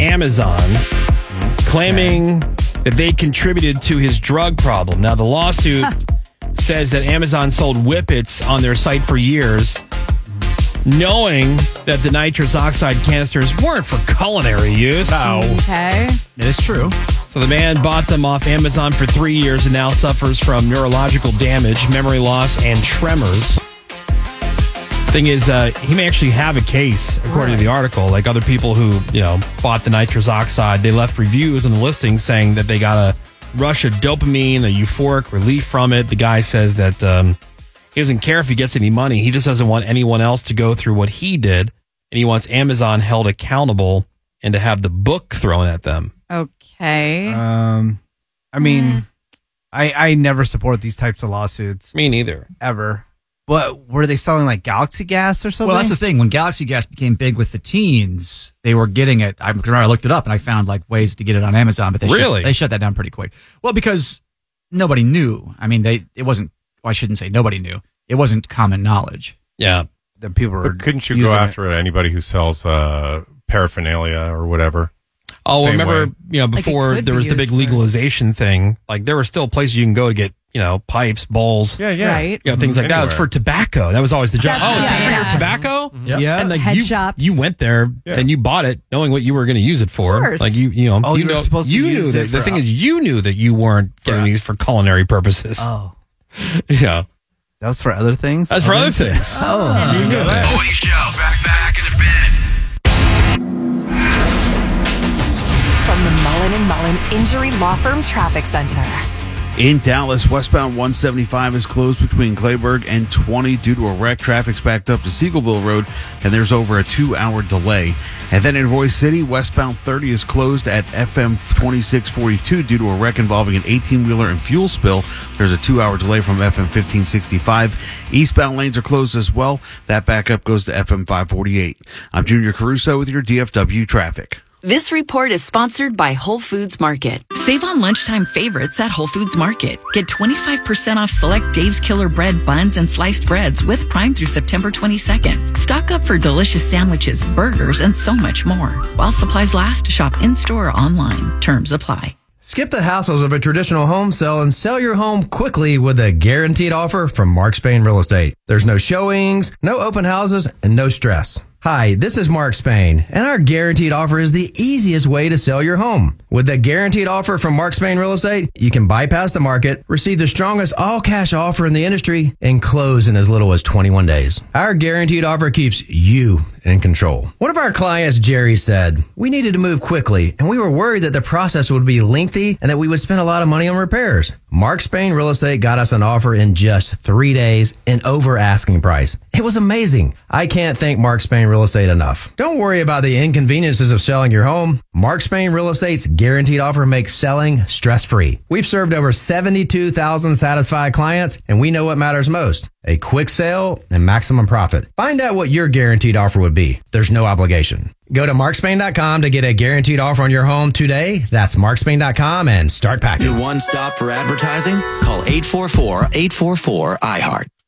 Amazon, claiming that they contributed to his drug problem. Now, the lawsuit says that Amazon sold Whippets on their site for years, knowing that the nitrous oxide canisters weren't for culinary use. Okay. It is true. So the man bought them off Amazon for 3 years and now suffers from neurological damage, memory loss, and tremors. Thing is, he may actually have a case, according to the article. Like other people who, bought the nitrous oxide, they left reviews on the listing saying that they got a rush of dopamine, a euphoric relief from it. The guy says that he doesn't care if he gets any money. He just doesn't want anyone else to go through what he did. And he wants Amazon held accountable and to have the book thrown at them. Okay. I mean, I never support these types of lawsuits. Me neither. Ever. But were they selling like Galaxy Gas or something? Well, that's the thing. When Galaxy Gas became big with the teens, they were getting it. I looked it up and I found like ways to get it on Amazon, but they shut that down pretty quick. Well, because nobody knew. I mean, it wasn't. Well, I shouldn't say nobody knew. It wasn't common knowledge. Yeah, that people were. But couldn't you go after anybody who sells paraphernalia or whatever? Oh, Same remember, way. before there was the big legalization thing, like there were still places you can go to get, pipes, bowls. Yeah. Right. Things like that. It's for tobacco. That was always the job. That's- Is this for yeah. your tobacco? Yep. Yeah. And like Head shops. you went there and you bought it knowing what you were going to use it for. Of course. Like you were supposed to you use knew it that. The for- thing is, you knew that you weren't getting these for culinary purposes. Oh. Yeah. That was for other things? That's for other things. Oh. You knew that. Morning show. Back in a bit. From the Mullen & Mullen Injury Law Firm Traffic Center. In Dallas, westbound 175 is closed between Clayburgh and 20 due to a wreck. Traffic's backed up to Siegelville Road, and there's over a 2-hour delay. And then in Royce City, westbound 30 is closed at FM 2642 due to a wreck involving an 18-wheeler and fuel spill. There's a 2-hour delay from FM 1565. Eastbound lanes are closed as well. That backup goes to FM 548. I'm Junior Caruso with your DFW traffic. This report is sponsored by Whole Foods Market. Save on lunchtime favorites at Whole Foods Market. Get 25% off select Dave's Killer Bread buns and sliced breads with Prime through September 22nd. Stock up for delicious sandwiches, burgers, and so much more. While supplies last, shop in-store or online. Terms apply. Skip the hassles of a traditional home sale and sell your home quickly with a guaranteed offer from Mark Spain Real Estate. There's no showings, no open houses, and no stress. Hi, this is Mark Spain, and our guaranteed offer is the easiest way to sell your home. With the guaranteed offer from Mark Spain Real Estate, you can bypass the market, receive the strongest all-cash offer in the industry, and close in as little as 21 days. Our guaranteed offer keeps you in control. One of our clients, Jerry, said, we needed to move quickly, and we were worried that the process would be lengthy and that we would spend a lot of money on repairs. Mark Spain Real Estate got us an offer in just 3 days and over asking price. It was amazing. I can't thank Mark Spain Real Estate enough. Don't worry about the inconveniences of selling your home. Mark Spain Real Estate's guaranteed offer makes selling stress-free. We've served over 72,000 satisfied clients, and we know what matters most: a quick sale and maximum profit. Find out what your guaranteed offer would be. There's no obligation. Go to markspain.com to get a guaranteed offer on your home today. That's markspain.com and start packing. Your one stop for advertising? Call 844-844-iHeart.